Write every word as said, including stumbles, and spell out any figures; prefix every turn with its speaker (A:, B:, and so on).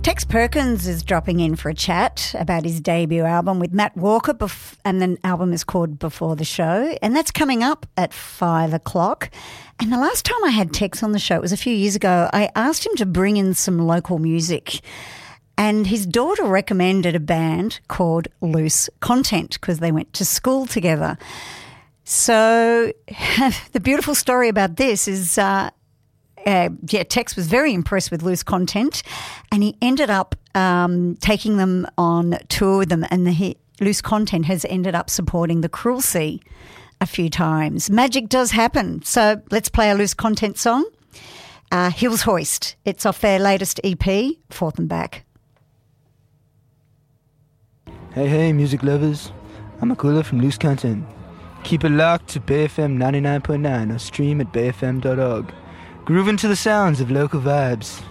A: Tex Perkins is dropping in for a chat about his debut album with Matt Walker, bef- and the album is called Before the Show, and that's coming up at five o'clock. And the last time I had Tex on the show, it was a few years ago, I asked him to bring in some local music, and his daughter recommended a band called Loose Content because they went to school together. So the beautiful story about this is... Uh, Uh, yeah, Tex was very impressed with Loose Content, and he ended up um, taking them on tour with them, and the he, Loose Content has ended up supporting the Cruel Sea a few times. Magic does happen. So let's play a Loose Content song. Uh, Hills Hoist. It's off their latest E P, Forth and Back.
B: Hey, hey, music lovers. I'm Akula from Loose Content. Keep it locked to Bay F M ninety-nine point nine or stream at bay f m dot org. Grooving to the sounds of local vibes.